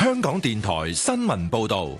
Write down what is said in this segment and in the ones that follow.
香港電台新聞報道。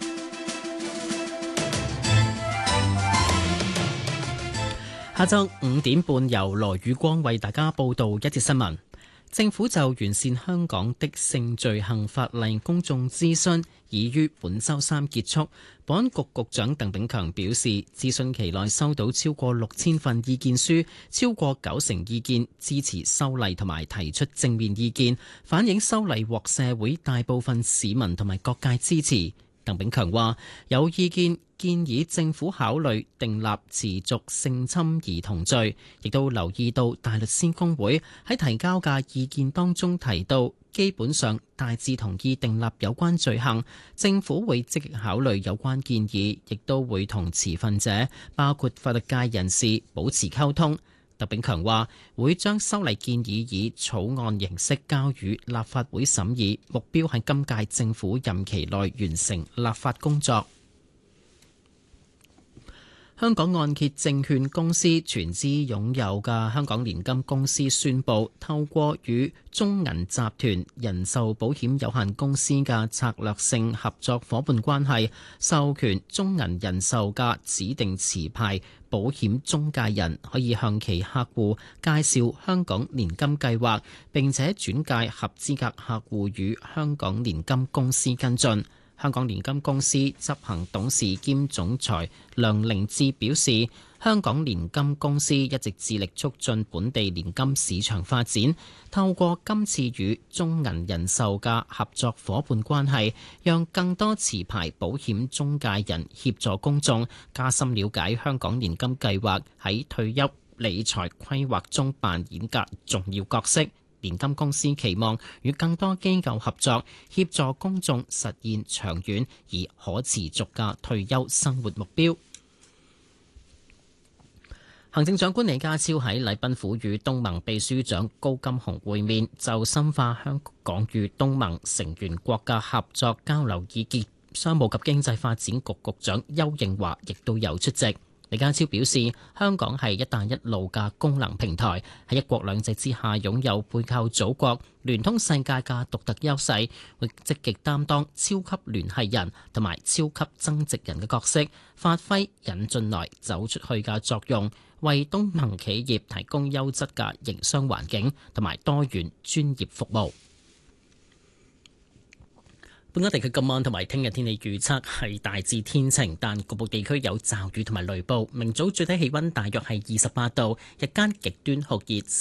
下晝5點半，由羅宇光為大家報道一節新聞。政府就完善香港的性罪行法例公眾諮詢已於本週三結束。保安局局長鄧炳強表示，諮詢期內收到超過6000份意見書，超過90%意見支持修例同埋提出正面意見，反映修例獲社會大部分市民同埋各界支持。鄧炳強話：有意見建議政府考慮訂立持續性侵兒童罪，亦都留意到大律師公會喺提交嘅意見當中提到，基本上大致同意訂立有關罪行，政府會積極考慮有關建議，亦都會同持份者，包括法律界人士保持溝通。鄧炳強話會將修例建議以草案形式交予立法會審議，目標喺今屆政府任期內完成立法工作。香港按揭證券公司全資擁有嘅香港年金公司宣布，透過與中銀集團人壽保險有限公司嘅策略性合作夥伴關係，授權中銀人壽嘅指定持牌保險中介人可以向其客戶介紹香港年金計劃，並且轉介合資格客戶與香港年金公司跟進。香港年金公司執行董事兼總裁梁凌志表示，香港年金公司一直致力促進本地年金市場發展，透過今次與中銀人壽嘅合作夥伴關係，讓更多持牌保險中介人協助公眾加深了解香港年金計劃喺退休理財規劃中扮演嘅重要角色。年金公司期望與更多機構合作，協助公眾實現長遠而可持續嘅退休生活目標。行政長官李家超喺禮賓府與東盟秘書長高金洪會面，就深化香港與東盟成員國嘅合作交流意見。商務及經濟發展局局長邱應華亦都有出席。李家超表示，香港係一帶一路嘅功能平台，喺一國兩制之下擁有背靠祖國、聯通世界嘅獨特優勢，會積極擔當超級聯繫人同埋超級增值人嘅角色，發揮引進來走出去嘅作用，為東盟企業提供優質嘅營商環境同埋多元專業服務。本港地區今晚同埋聽日天氣預測係大致天晴，但局部地區有驟雨同埋雷暴。明早最低氣溫大約係28度，日間極端酷熱。